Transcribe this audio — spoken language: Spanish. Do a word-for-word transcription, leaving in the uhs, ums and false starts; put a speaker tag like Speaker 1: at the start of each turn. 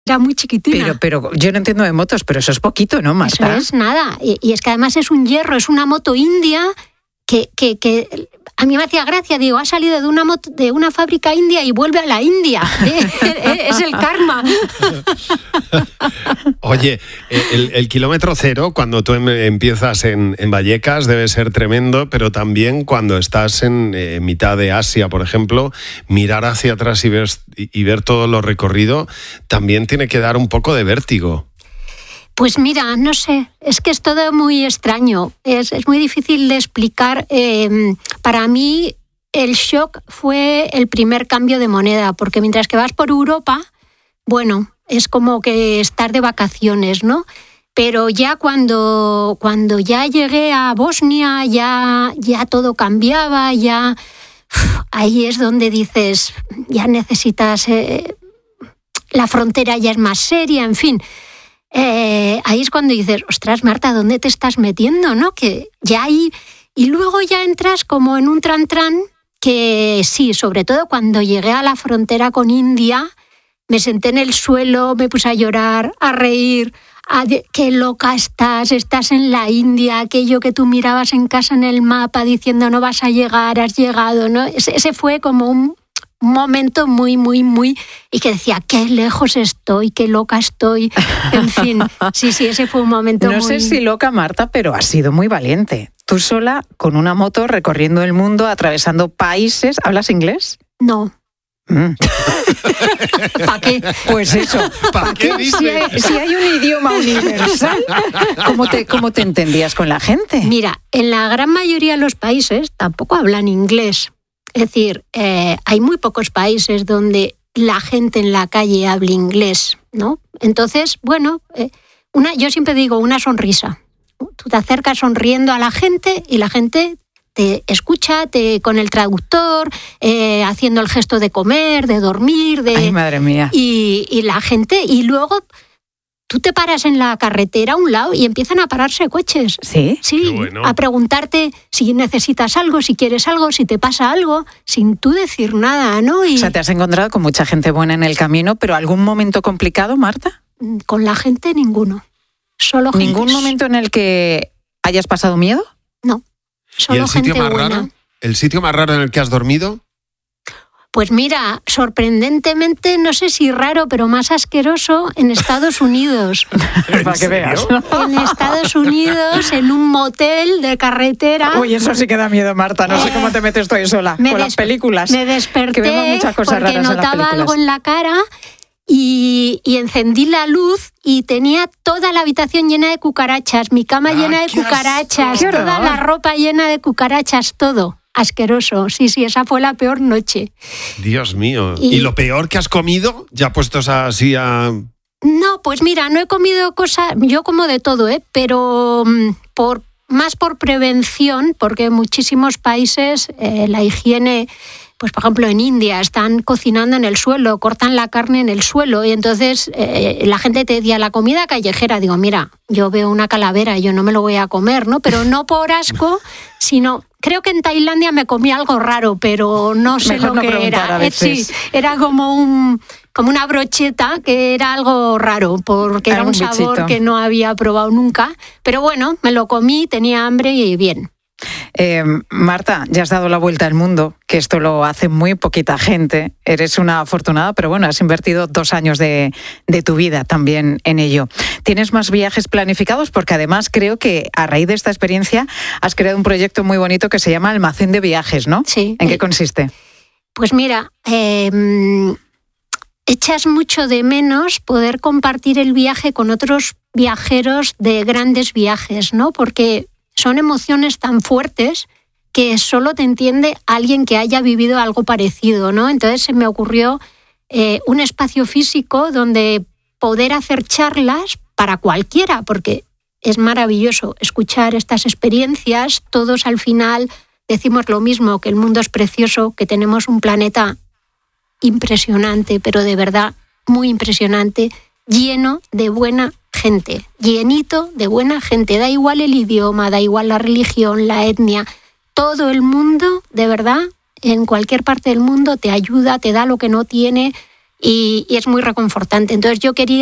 Speaker 1: Era muy chiquitina.
Speaker 2: Pero, pero yo no entiendo de motos, pero eso es poquito, ¿no, Marta?
Speaker 1: Eso es nada. Y, y es que además es un hierro, es una moto india que, que, que a mí me hacía gracia. Digo, ha salido de una moto, de una fábrica india y vuelve a la India. Es el karma.
Speaker 3: Oye, el, el kilómetro cero, cuando tú em, empiezas en, en Vallecas, debe ser tremendo, pero también cuando estás en eh, mitad de Asia, por ejemplo, mirar hacia atrás y ver, y ver todo lo recorrido, también tiene que dar un poco de vértigo.
Speaker 1: Pues mira, no sé, es que es todo muy extraño, es, es muy difícil de explicar. Eh, para mí el shock fue el primer cambio de moneda, porque mientras que vas por Europa, bueno, es como que estar de vacaciones, ¿no? Pero ya cuando, cuando ya llegué a Bosnia, ya, ya todo cambiaba, ya uf, ahí es donde dices, ya necesitas, eh, la frontera ya es más seria, en fin. Eh, ahí es cuando dices, ostras, Marta, ¿dónde te estás metiendo? ¿No? Que ya hay... Y luego ya entras como en un tran-tran que sí, sobre todo cuando llegué a la frontera con India, me senté en el suelo, me puse a llorar, a reír, a de, qué loca estás, estás en la India, aquello que tú mirabas en casa en el mapa diciendo no vas a llegar, has llegado, ¿no? Ese, ese fue como un... un momento muy, muy, muy... Y que decía, qué lejos estoy, qué loca estoy. En fin, sí, sí, ese fue un momento
Speaker 2: no
Speaker 1: muy...
Speaker 2: No sé si loca, Marta, pero has sido muy valiente. Tú sola, con una moto, recorriendo el mundo, atravesando países... ¿Hablas inglés?
Speaker 1: No.
Speaker 2: Mm.
Speaker 1: ¿Para qué?
Speaker 2: Pues eso.
Speaker 3: ¿Para qué dices?
Speaker 2: Si hay, si hay un idioma universal, ¿cómo te, ¿cómo te entendías con la gente?
Speaker 1: Mira, en la gran mayoría de los países tampoco hablan inglés. Es decir, eh, hay muy pocos países donde la gente en la calle hable inglés, ¿no? Entonces, bueno, eh, una, yo siempre digo una sonrisa. Tú te acercas sonriendo a la gente y la gente te escucha te, con el traductor, eh, haciendo el gesto de comer, de dormir, de...
Speaker 2: Ay, madre mía.
Speaker 1: Y, y la gente, y luego... Tú te paras en la carretera a un lado y empiezan a pararse coches.
Speaker 2: ¿Sí?
Speaker 1: Sí,
Speaker 3: Qué bueno.
Speaker 1: A preguntarte si necesitas algo, si quieres algo, si te pasa algo, sin tú decir nada, ¿no? Y
Speaker 2: o sea, te has encontrado con mucha gente buena en el camino, pero ¿algún momento complicado, Marta?
Speaker 1: con la gente ninguno. Solo gente...
Speaker 2: ¿Ningún momento en el que hayas pasado miedo?
Speaker 1: No, solo
Speaker 3: ¿Y el sitio
Speaker 1: gente
Speaker 3: más
Speaker 1: buena.
Speaker 3: raro? ¿El sitio más raro en el que has dormido?
Speaker 1: Pues mira, sorprendentemente, no sé si raro, pero más asqueroso, en Estados Unidos.
Speaker 2: Para que veas.
Speaker 1: En Estados Unidos, en un motel de carretera.
Speaker 2: Uy, eso sí que da miedo, Marta. No sé cómo te metes tú ahí sola
Speaker 1: me
Speaker 2: con las
Speaker 1: des-
Speaker 2: películas.
Speaker 1: Me desperté
Speaker 2: que vemos muchas cosas
Speaker 1: porque
Speaker 2: raras en las
Speaker 1: notaba
Speaker 2: películas.
Speaker 1: algo en la cara y, y encendí la luz y tenía toda la habitación llena de cucarachas, mi cama
Speaker 3: ¡Ah,
Speaker 1: llena de
Speaker 3: qué
Speaker 1: cucarachas,
Speaker 2: asco! ¡Qué
Speaker 1: toda
Speaker 2: horror!
Speaker 1: la ropa llena de cucarachas, todo. Asqueroso, sí, sí, esa fue la peor noche.
Speaker 3: Dios mío.
Speaker 1: Y-
Speaker 3: ¿Y lo peor que has comido? Ya puestos así a...
Speaker 1: No, pues mira, no he comido cosas, yo como de todo, ¿eh? Pero mm, por más por prevención, porque en muchísimos países eh, la higiene, pues por ejemplo en India están cocinando en el suelo, cortan la carne en el suelo y entonces eh, la gente te decía la comida callejera, digo, mira, yo veo una calavera, yo no me lo voy a comer, ¿no? Pero no por asco, sino... Creo que en Tailandia me comí algo raro, pero no sé
Speaker 2: Mejor
Speaker 1: lo
Speaker 2: no
Speaker 1: que
Speaker 2: preguntar
Speaker 1: era.
Speaker 2: a
Speaker 1: Eh, Sí,
Speaker 2: veces.
Speaker 1: era como un como una brocheta que era algo raro, porque era
Speaker 2: Algún
Speaker 1: un sabor
Speaker 2: bichito.
Speaker 1: que no había probado nunca. Pero bueno, me lo comí, tenía hambre y bien.
Speaker 2: Eh, Marta, ya has dado la vuelta al mundo, que esto lo hace muy poquita gente. Eres una afortunada, pero bueno, has invertido dos años de, de tu vida también en ello. ¿Tienes más viajes planificados? Porque además creo que a raíz de esta experiencia has creado un proyecto muy bonito que se llama Almacén de Viajes, ¿no?
Speaker 1: Sí.
Speaker 2: ¿En qué consiste?
Speaker 1: Pues mira, eh, echas mucho de menos poder compartir el viaje con otros viajeros de grandes viajes, ¿no? Porque son emociones tan fuertes que solo te entiende alguien que haya vivido algo parecido, ¿no? Entonces se me ocurrió eh, un espacio físico donde poder hacer charlas para cualquiera, porque es maravilloso escuchar estas experiencias. Todos al final decimos lo mismo, que el mundo es precioso, que tenemos un planeta impresionante, pero de verdad muy impresionante, lleno de buena gente, llenito de buena gente. Da igual el idioma, da igual la religión, la etnia, todo el mundo, de verdad, en cualquier parte del mundo te ayuda, te da lo que no tiene y, y es muy reconfortante. Entonces yo quería